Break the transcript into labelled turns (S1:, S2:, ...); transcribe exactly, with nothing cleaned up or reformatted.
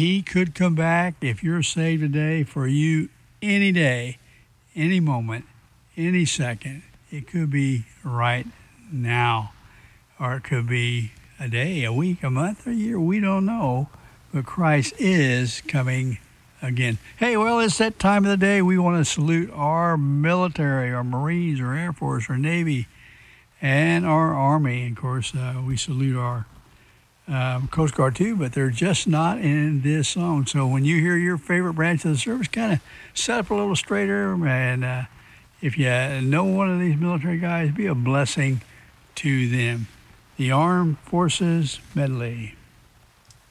S1: he could come back if you're saved today for you any day, any moment, any second. It could be right now, or it could be a day, a week, a month, a year. We don't know, but Christ is coming again. Hey, well, it's that time of the day. We want to salute our military, our Marines, our Air Force, our Navy, and our Army. And of course, uh, we salute our um, Coast Guard too, but they're just not in this song. So when you hear your favorite branch of the service, kind of set up a little straighter. And uh, if you know one of these military guys, be a blessing to them. The Armed Forces Medley.